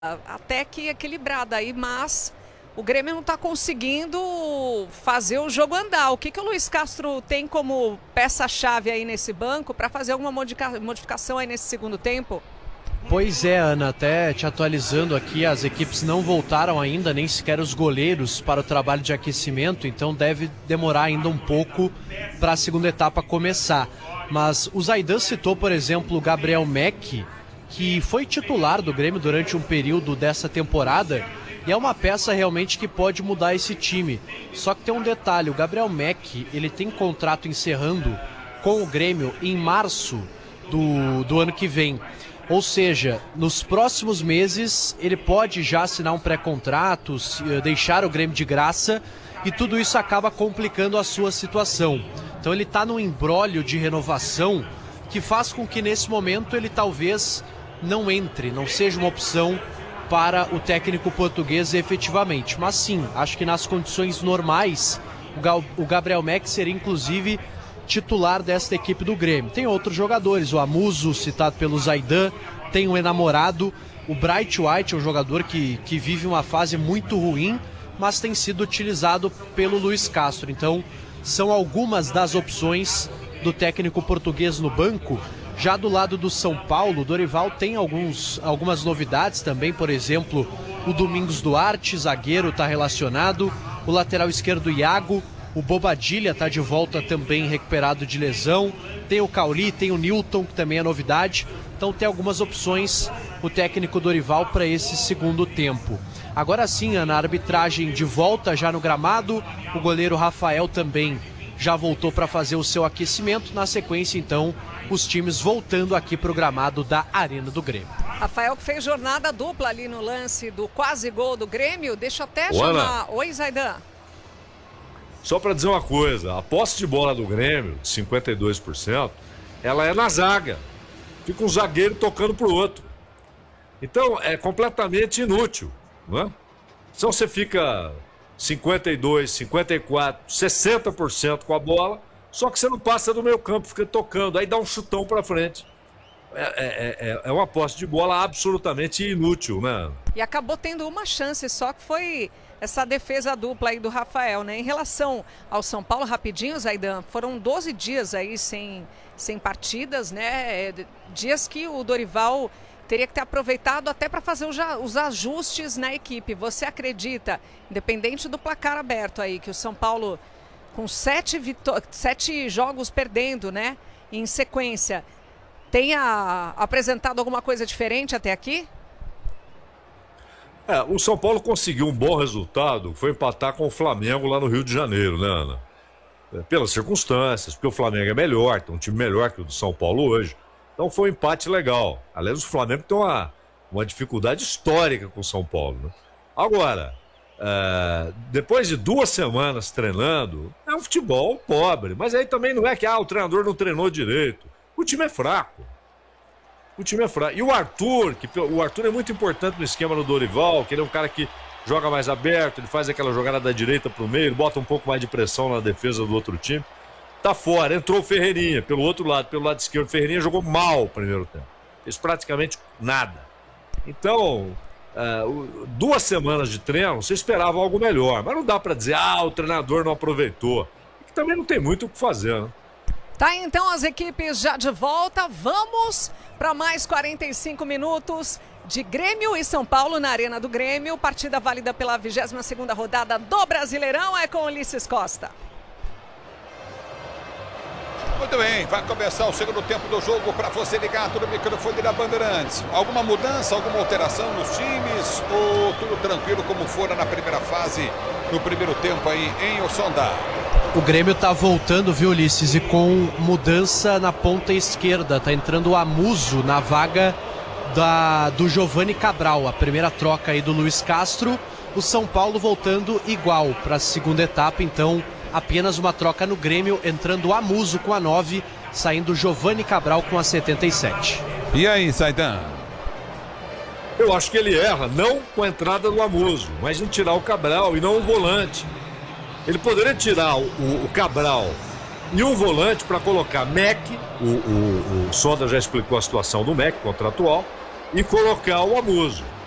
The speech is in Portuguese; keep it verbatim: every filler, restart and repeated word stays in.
até que equilibrada aí, mas o Grêmio não está conseguindo fazer o jogo andar. O que, que o Luiz Castro tem como peça-chave aí nesse banco para fazer alguma modifica- modificação aí nesse segundo tempo? Pois é, Ana, até te atualizando aqui, as equipes não voltaram ainda, nem sequer os goleiros para o trabalho de aquecimento, então deve demorar ainda um pouco para a segunda etapa começar. Mas o Zaidan citou, por exemplo, o Gabriel Meck, que foi titular do Grêmio durante um período dessa temporada, e é uma peça realmente que pode mudar esse time. Só que tem um detalhe, o Gabriel Meck, ele tem contrato encerrando com o Grêmio em março do, do ano que vem. Ou seja, nos próximos meses ele pode já assinar um pré-contrato, deixar o Grêmio de graça, e tudo isso acaba complicando a sua situação. Então ele está num imbróglio de renovação que faz com que nesse momento ele talvez não entre, não seja uma opção para o técnico português efetivamente. Mas sim, acho que nas condições normais o Gabriel Meck seria inclusive titular desta equipe do Grêmio. Tem outros jogadores, o Amuso, citado pelo Zaidan, tem o enamorado, o Bright White, um jogador que, que vive uma fase muito ruim, mas tem sido utilizado pelo Luiz Castro. Então, são algumas das opções do técnico português no banco. Já do lado do São Paulo, o Dorival tem alguns, algumas novidades também, por exemplo, o Domingos Duarte, zagueiro, está relacionado, o lateral esquerdo Iago, o Bobadilha está de volta também recuperado de lesão, tem o Cauli, tem o Newton, que também é novidade, então tem algumas opções o técnico Dorival para esse segundo tempo. Agora sim, Ana, a arbitragem de volta já no gramado, o goleiro Rafael também já voltou para fazer o seu aquecimento, na sequência então os times voltando aqui para o gramado da Arena do Grêmio. Rafael que fez jornada dupla ali no lance do quase gol do Grêmio, deixa eu até Ô, chamar... Ana. Oi, Zaidan. Só para dizer uma coisa, a posse de bola do Grêmio, de cinquenta e dois por cento, ela é na zaga. Fica um zagueiro tocando pro outro. Então é completamente inútil, não é? Então você fica cinquenta e dois, cinquenta e quatro, sessenta por cento com a bola, só que você não passa do meio campo, fica tocando, aí dá um chutão para frente. É, é, é, é uma posse de bola absolutamente inútil, né? E acabou tendo uma chance só, que foi essa defesa dupla aí do Rafael, né? Em relação ao São Paulo, rapidinho, Zaidan, foram doze dias aí sem, sem partidas, né? Dias que o Dorival teria que ter aproveitado até para fazer os ajustes na equipe. Você acredita, independente do placar aberto aí, que o São Paulo, com sete, vitó- sete jogos perdendo, né? Em sequência, tenha apresentado alguma coisa diferente até aqui? É, o São Paulo conseguiu um bom resultado, foi empatar com o Flamengo lá no Rio de Janeiro, né, Ana? É, pelas circunstâncias, porque o Flamengo é melhor, tem um time melhor que o do São Paulo hoje. Então foi um empate legal. Aliás, o Flamengo tem uma, uma dificuldade histórica com o São Paulo, né? Agora, é, depois de duas semanas treinando, é um futebol pobre. Mas aí também não é que ah, o treinador não treinou direito. O time é fraco. O time é fraco. E o Arthur, que o Arthur é muito importante no esquema do Dorival, que ele é um cara que joga mais aberto, ele faz aquela jogada da direita pro meio, ele bota um pouco mais de pressão na defesa do outro time. Tá fora, entrou o Ferreirinha pelo outro lado, pelo lado esquerdo. O Ferreirinha jogou mal o primeiro tempo. Fez praticamente nada. Então, uh, duas semanas de treino, você esperava algo melhor. Mas não dá pra dizer, ah, o treinador não aproveitou. Que também não tem muito o que fazer, né? Tá, então as equipes já de volta. Vamos para mais quarenta e cinco minutos de Grêmio e São Paulo na Arena do Grêmio. Partida válida pela vigésima segunda rodada do Brasileirão. É com Ulisses Costa. Muito bem, vai começar o segundo tempo do jogo para você ligar no microfone da Bandeirantes. Alguma mudança, alguma alteração nos times ou tudo tranquilo como fora na primeira fase, no primeiro tempo aí em Ossondá? O Grêmio tá voltando, viu, Ulisses, e com mudança na ponta esquerda. Tá entrando o Amuso na vaga da, do Giovani Cabral. A primeira troca aí do Luiz Castro. O São Paulo voltando igual para a segunda etapa, então apenas uma troca no Grêmio, entrando o Amuso com a nove, saindo o Giovani Cabral com a setenta e sete. E aí, Zaidan? Eu acho que ele erra, não com a entrada do Amuso, mas em tirar o Cabral e não o volante. Ele poderia tirar o, o, o Cabral e um volante para colocar Meck, o, o, o Sonda já explicou a situação do Meck, contratual, e colocar o Amuso.